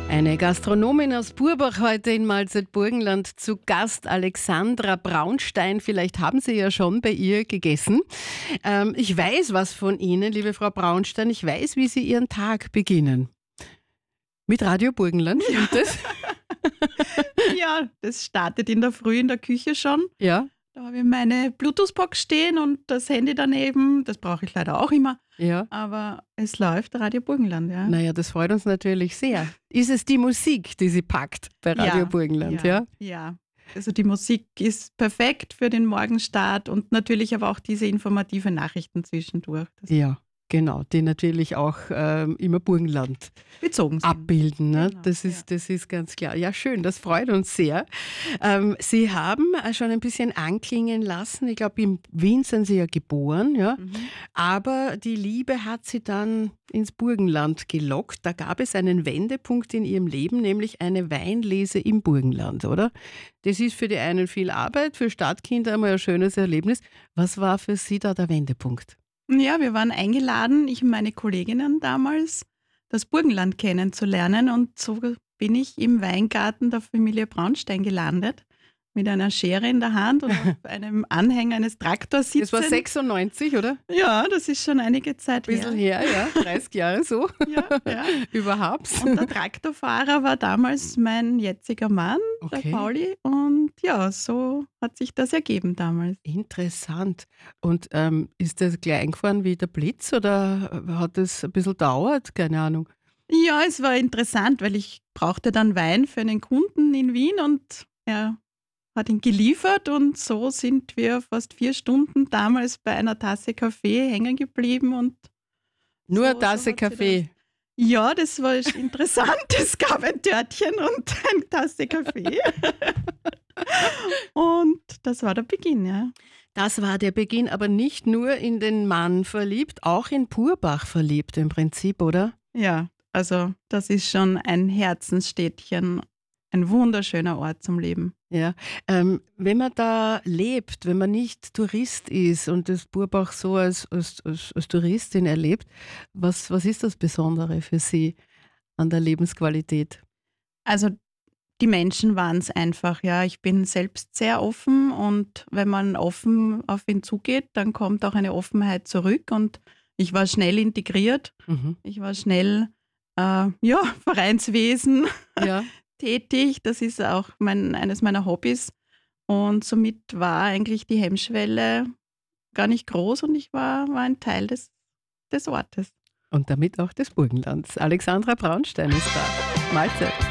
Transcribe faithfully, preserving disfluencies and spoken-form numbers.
Eine Gastronomin aus Burbach heute in Malzert-Burgenland zu Gast, Alexandra Braunstein. Vielleicht haben Sie ja schon bei ihr gegessen. Ähm, ich weiß was von Ihnen, liebe Frau Braunstein. Ich weiß, wie Sie Ihren Tag beginnen. Mit Radio Burgenland, stimmt das? Ja, das startet in der Früh in der Küche schon. Ja. Da habe ich meine Bluetooth-Box stehen und das Handy daneben. Das brauche ich leider auch immer. Ja. Aber es läuft Radio Burgenland, ja. Naja, das freut uns natürlich sehr. Ist es die Musik, die Sie packt bei Radio ja, Burgenland? Ja, ja. Ja. Also die Musik ist perfekt für den Morgenstart und natürlich aber auch diese informative Nachrichten zwischendurch. Das ja. Genau, die natürlich auch ähm, immer Burgenland bezogen sind. Abbilden. Ne? Genau, das, ist, ja. das ist ganz klar. Ja, schön, das freut uns sehr. Ähm, Sie haben schon ein bisschen anklingen lassen. Ich glaube, in Wien sind Sie ja geboren. Ja? Mhm. Aber die Liebe hat Sie dann ins Burgenland gelockt. Da gab es einen Wendepunkt in Ihrem Leben, nämlich eine Weinlese im Burgenland, oder? Das ist für die einen viel Arbeit, für Stadtkinder immer ein schönes Erlebnis. Was war für Sie da der Wendepunkt? Ja, wir waren eingeladen, ich und meine Kolleginnen damals, das Burgenland kennenzulernen. Und so bin ich im Weingarten der Familie Braunstein gelandet, mit einer Schere in der Hand und auf einem Anhänger eines Traktors sitzend. Das war sechsundneunzig, oder? Ja, das ist schon einige Zeit her. Ein bisschen her, ja, dreißig Jahre so. Ja, ja. Überhaupt. Und der Traktorfahrer war damals mein jetziger Mann, okay. der Pauli. Und ja, so hat sich das ergeben damals. Interessant. Und ähm, ist das gleich eingefahren wie der Blitz oder hat das ein bisschen gedauert? Keine Ahnung. Ja, es war interessant, weil ich brauchte dann Wein für einen Kunden in Wien und er hat ihn geliefert und so sind wir fast vier Stunden damals bei einer Tasse Kaffee hängen geblieben. Und nur so, eine Tasse so Kaffee? Das, ja, das war interessant. Es gab ein Törtchen und eine Tasse Kaffee. Und das war der Beginn, ja. Das war der Beginn, aber nicht nur in den Mann verliebt, auch in Purbach verliebt im Prinzip, oder? Ja, also das ist schon ein Herzensstädtchen, ein wunderschöner Ort zum Leben. Ja, ähm, wenn man da lebt, wenn man nicht Tourist ist und das Purbach so als, als, als, als Touristin erlebt, was, was ist das Besondere für Sie an der Lebensqualität? Also die Menschen waren es einfach, ja. Ich bin selbst sehr offen und wenn man offen auf ihn zugeht, dann kommt auch eine Offenheit zurück und ich war schnell integriert. Mhm. Ich war schnell, äh, ja, Vereinswesen. Ja. tätig. Das ist auch mein, eines meiner Hobbys. Und somit war eigentlich die Hemmschwelle gar nicht groß und ich war, war ein Teil des, des Ortes. Und damit auch des Burgenlands. Alexandra Braunstein ist da. Mahlzeit.